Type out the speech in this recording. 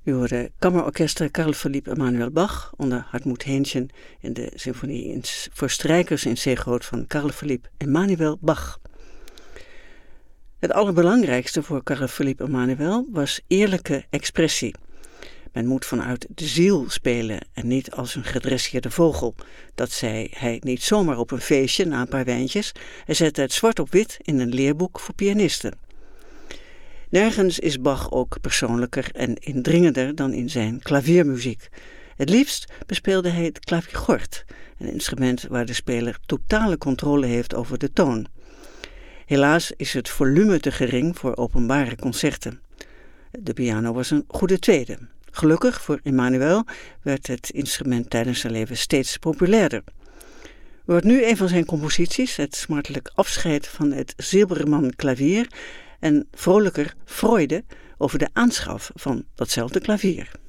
U hoorde kammerorkester Carl Philipp Emanuel Bach onder Hartmut Hähnchen in de symfonie voor strijkers in C groot van Carl Philipp Emanuel Bach. Het allerbelangrijkste voor Carl Philipp Emanuel was eerlijke expressie. Men moet vanuit de ziel spelen en niet als een gedresseerde vogel. Dat zei hij niet zomaar op een feestje na een paar wijntjes. Hij zette het zwart op wit in een leerboek voor pianisten. Nergens is Bach ook persoonlijker en indringender dan in zijn klaviermuziek. Het liefst bespeelde hij het klaviergort, een instrument waar de speler totale controle heeft over de toon. Helaas is het volume te gering voor openbare concerten. De piano was een goede tweede. Gelukkig voor Emanuel werd het instrument tijdens zijn leven steeds populairder. U hoort nu een van zijn composities, het smartelijk afscheid van het Silbermann klavier en vrolijker Freude over de aanschaf van datzelfde klavier.